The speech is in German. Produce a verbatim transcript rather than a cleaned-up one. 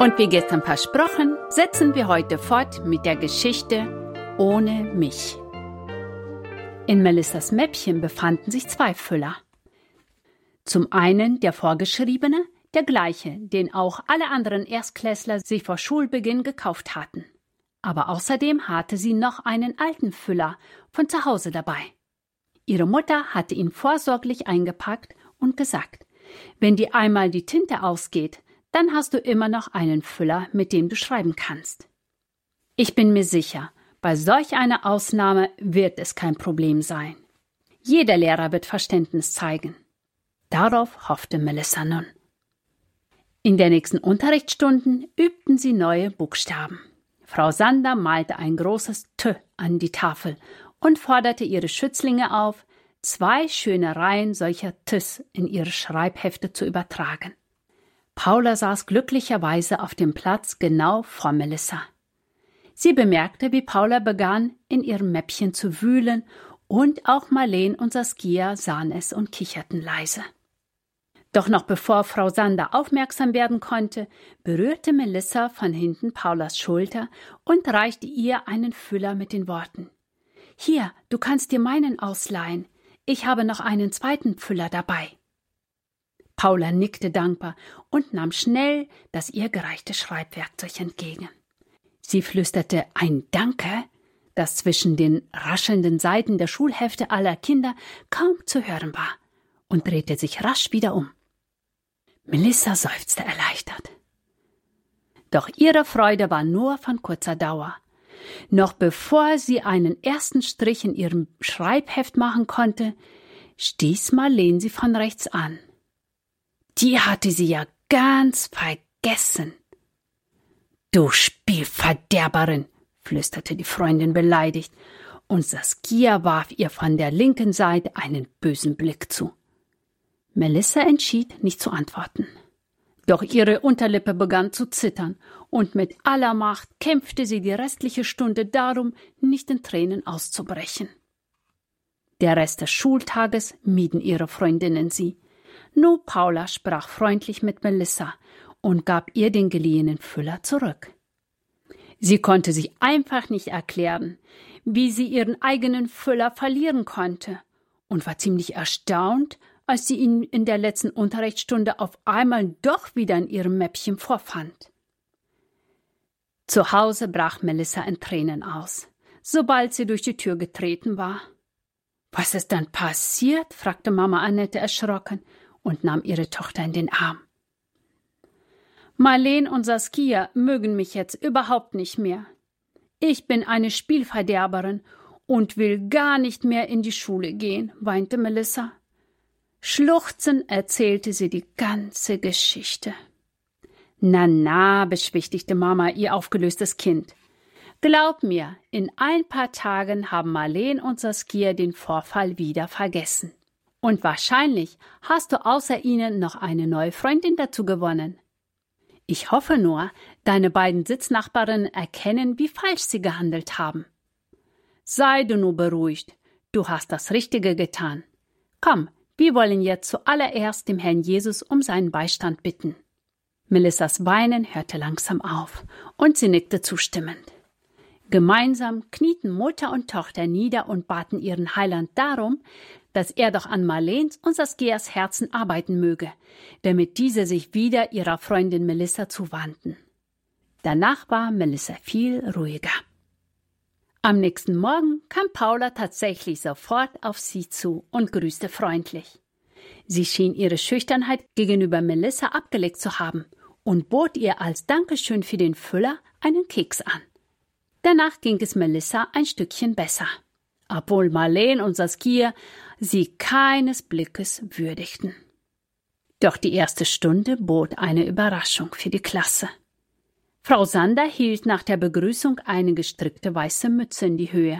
Und wie gestern versprochen, setzen wir heute fort mit der Geschichte Ohne mich. In Melissas Mäppchen befanden sich zwei Füller. Zum einen der vorgeschriebene, der gleiche, den auch alle anderen Erstklässler sich vor Schulbeginn gekauft hatten. Aber außerdem hatte sie noch einen alten Füller von zu Hause dabei. Ihre Mutter hatte ihn vorsorglich eingepackt und gesagt, wenn dir einmal die Tinte ausgeht, dann hast du immer noch einen Füller, mit dem du schreiben kannst. Ich bin mir sicher, bei solch einer Ausnahme wird es kein Problem sein. Jeder Lehrer wird Verständnis zeigen. Darauf hoffte Melissa nun. In der nächsten Unterrichtsstunden übten sie neue Buchstaben. Frau Sander malte ein großes T an die Tafel und forderte ihre Schützlinge auf, zwei schöne Reihen solcher Ts in ihre Schreibhefte zu übertragen. Paula saß glücklicherweise auf dem Platz genau vor Melissa. Sie bemerkte, wie Paula begann, in ihrem Mäppchen zu wühlen, und auch Marleen und Saskia sahen es und kicherten leise. Doch noch bevor Frau Sander aufmerksam werden konnte, berührte Melissa von hinten Paulas Schulter und reichte ihr einen Füller mit den Worten: »Hier, du kannst dir meinen ausleihen. Ich habe noch einen zweiten Füller dabei.« Paula nickte dankbar und nahm schnell das ihr gereichte Schreibwerkzeug entgegen. Sie flüsterte ein Danke, das zwischen den raschelnden Seiten der Schulhefte aller Kinder kaum zu hören war, und drehte sich rasch wieder um. Melissa seufzte erleichtert. Doch ihre Freude war nur von kurzer Dauer. Noch bevor sie einen ersten Strich in ihrem Schreibheft machen konnte, stieß Marleen sie von rechts an. Die hatte sie ja ganz vergessen. »Du Spielverderberin«, flüsterte die Freundin beleidigt, und Saskia warf ihr von der linken Seite einen bösen Blick zu. Melissa entschied, nicht zu antworten. Doch ihre Unterlippe begann zu zittern, und mit aller Macht kämpfte sie die restliche Stunde darum, nicht in Tränen auszubrechen. Der Rest des Schultages mieden ihre Freundinnen sie. Nur Paula sprach freundlich mit Melissa und gab ihr den geliehenen Füller zurück. Sie konnte sich einfach nicht erklären, wie sie ihren eigenen Füller verlieren konnte, und war ziemlich erstaunt, als sie ihn in der letzten Unterrichtsstunde auf einmal doch wieder in ihrem Mäppchen vorfand. Zu Hause brach Melissa in Tränen aus, sobald sie durch die Tür getreten war. »Was ist dann passiert?« fragte Mama Annette erschrocken und nahm ihre Tochter in den Arm. »Marleen und Saskia mögen mich jetzt überhaupt nicht mehr. Ich bin eine Spielverderberin und will gar nicht mehr in die Schule gehen«, weinte Melissa. Schluchzend erzählte sie die ganze Geschichte. »Na, na«, beschwichtigte Mama ihr aufgelöstes Kind. »Glaub mir, in ein paar Tagen haben Marleen und Saskia den Vorfall wieder vergessen. Und wahrscheinlich hast du außer ihnen noch eine neue Freundin dazu gewonnen. Ich hoffe nur, deine beiden Sitznachbarinnen erkennen, wie falsch sie gehandelt haben. Sei du nur beruhigt, du hast das Richtige getan. Komm, wir wollen jetzt zuallererst dem Herrn Jesus um seinen Beistand bitten.« Melissas Weinen hörte langsam auf, und sie nickte zustimmend. Gemeinsam knieten Mutter und Tochter nieder und baten ihren Heiland darum, dass er doch an Marleens und Saskias Herzen arbeiten möge, damit diese sich wieder ihrer Freundin Melissa zuwandten. Danach war Melissa viel ruhiger. Am nächsten Morgen kam Paula tatsächlich sofort auf sie zu und grüßte freundlich. Sie schien ihre Schüchternheit gegenüber Melissa abgelegt zu haben und bot ihr als Dankeschön für den Füller einen Keks an. Danach ging es Melissa ein Stückchen besser, obwohl Marleen und Saskia sie keines Blickes würdigten. Doch die erste Stunde bot eine Überraschung für die Klasse. Frau Sander hielt nach der Begrüßung eine gestrickte weiße Mütze in die Höhe.